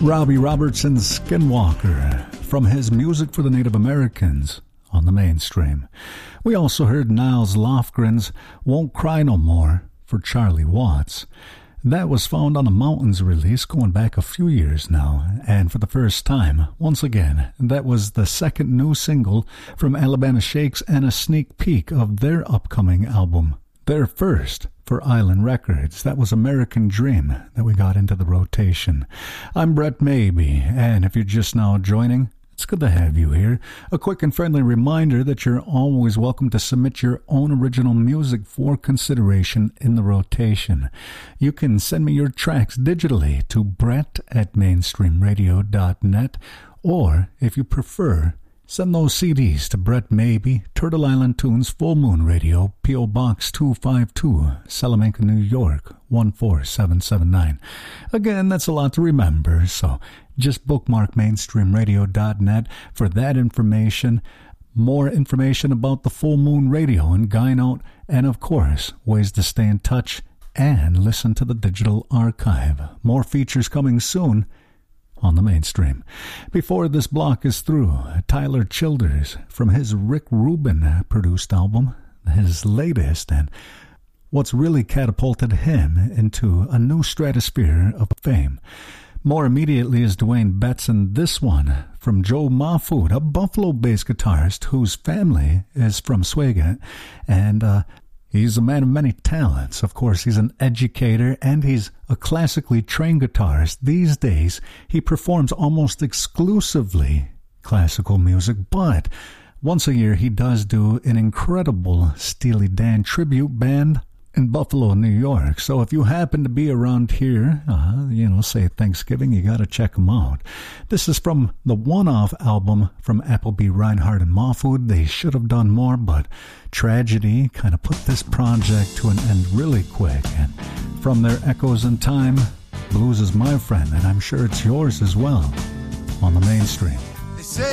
Robbie Robertson's Skinwalker, from his Music for the Native Americans on the Mainstream. We also heard Niles Lofgren's Won't Cry No More for Charlie Watts. That was found on the Mountains release going back a few years now, and for the first time, once again, that was the second new single from Alabama Shakes and a sneak peek of their upcoming album, their first for Island Records. That was American Dream that we got into the rotation. I'm Brett Maybe, and if you're just now joining, it's good to have you here. A quick and friendly reminder that you're always welcome to submit your own original music for consideration in the rotation. You can send me your tracks digitally to brett@mainstreamradio.net, or if you prefer, send those CDs to Brett Maybe, Turtle Island Tunes, Full Moon Radio, P.O. Box 252, Salamanca, New York, 14779. Again, that's a lot to remember, so just bookmark mainstreamradio.net for that information, more information about the Full Moon Radio and Guy Note, and of course, ways to stay in touch and listen to the digital archive. More features coming soon on the Mainstream. Before this block is through, Tyler Childers from his Rick Rubin produced album, his latest, and what's really catapulted him into a new stratosphere of fame. More immediately is Dwayne Betts, and this one from Joe Mahfood, a Buffalo-based guitarist whose family is from Swagat, and he's a man of many talents. Of course, he's an educator, and he's a classically trained guitarist. These days, he performs almost exclusively classical music, but once a year he does do an incredible Steely Dan tribute band in Buffalo, New York. So if you happen to be around here, say Thanksgiving, you got to check them out. This is from the one-off album from Appleby, Reinhardt, and Mahfood. They should have done more, but tragedy kind of put this project to an end really quick. And from their Echoes in Time, blues is my friend, and I'm sure it's yours as well, on the Mainstream.